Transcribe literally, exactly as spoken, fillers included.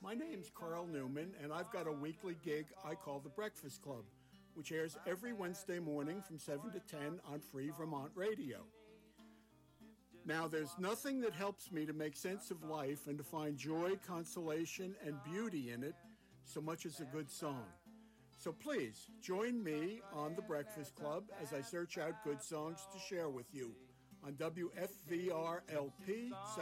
My name's Carl Newman, and I've got a weekly gig I call The Breakfast Club, which airs every Wednesday morning from seven to ten on Free Vermont Radio. Now, there's nothing that helps me to make sense of life and to find joy, consolation, and beauty in it so much as a good song. So please, join me on The Breakfast Club as I search out good songs to share with you on W F V R L P